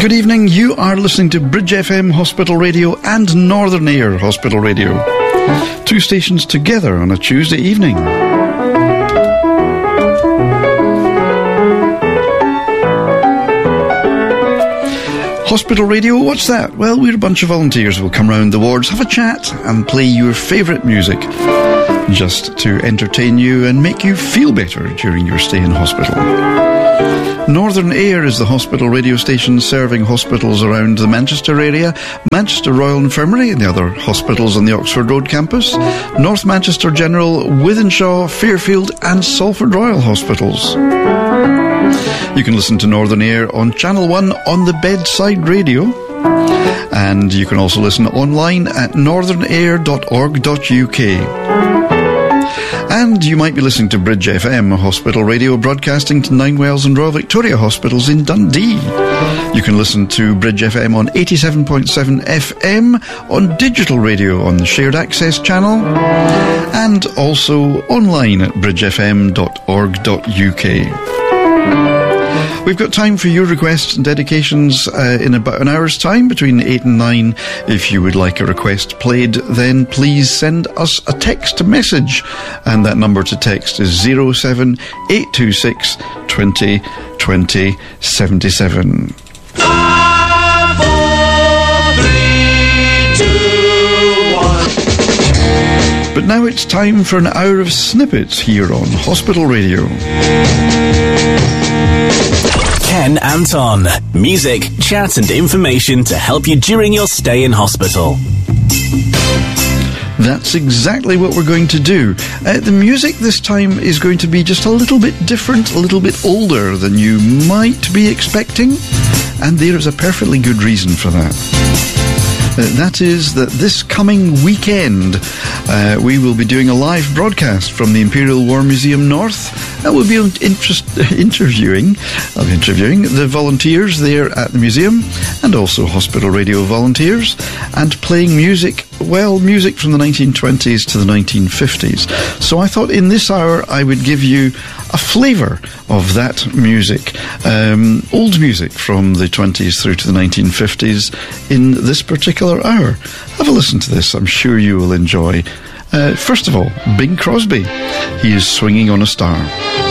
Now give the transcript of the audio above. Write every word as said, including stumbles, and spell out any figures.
Good evening, you are listening to Bridge F M Hospital Radio and Northern Air Hospital Radio. Two stations together on a Tuesday evening. Hospital Radio, what's that? Well, we're a bunch of volunteers who will come round the wards, have a chat and play your favourite music just to entertain you and make you feel better during your stay in hospital. Northern Air is the hospital radio station serving hospitals around the Manchester area, Manchester Royal Infirmary and the other hospitals on the Oxford Road campus, North Manchester General, Wythenshawe, Fairfield and Salford Royal Hospitals. You can listen to Northern Air on Channel one on the Bedside Radio, and you can also listen online at northern air dot org dot U K. And you might be listening to Bridge F M Hospital Radio, broadcasting to Ninewells and Royal Victoria Hospitals in Dundee. You can listen to Bridge F M on eighty-seven point seven F M, on digital radio on the Shared Access channel, and also online at bridge f m dot org dot U K. We've got time for your requests and dedications uh, in about an hour's time, between eight and nine. If you would like a request played, then please send us a text message. And that number to text is zero seven eight two six twenty twenty seventy-seven. Five, four, three, two, one. But now it's time for an hour of snippets here on Hospital Radio. Ken Anton. Music, chat and information to help you during your stay in hospital. That's exactly what we're going to do. Uh, the music this time is going to be just a little bit different, a little bit older than you might be expecting, and there is a perfectly good reason for that. Uh, that is that this coming weekend uh, we will be doing a live broadcast from the Imperial War Museum North. And we'll be interest, interviewing, I'll be interviewing the volunteers there at the museum and also hospital radio volunteers, and playing music, well, music from the nineteen twenties to the nineteen fifties. So I thought in this hour I would give you a flavour of that music, um, old music from the twenties through to the nineteen fifties in this particular hour. Have a listen to this, I'm sure you will enjoy. Uh, first of all, Bing Crosby. He is Swinging on a Star.